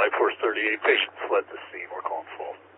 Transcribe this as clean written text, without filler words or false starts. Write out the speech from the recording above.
Life Force 38, patient fled the scene. We're calling full.